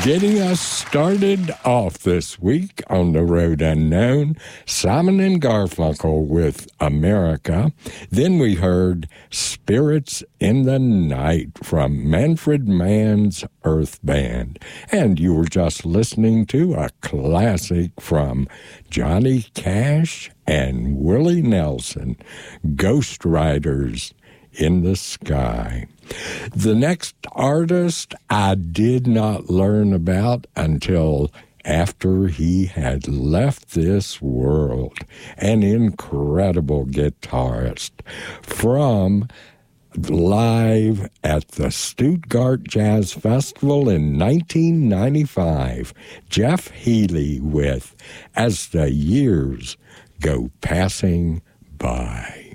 Getting us started off this week on The Road Unknown, Simon and Garfunkel with America. Then we heard Spirits in the Night from Manfred Mann's Earth Band. And you were just listening to a classic from Johnny Cash and Willie Nelson, Ghost Riders in the Sky. The next artist I did not learn about until after he had left this world. An incredible guitarist from live at the Stuttgart Jazz Festival in 1995, Jeff Healey with As the Years Go Passing By.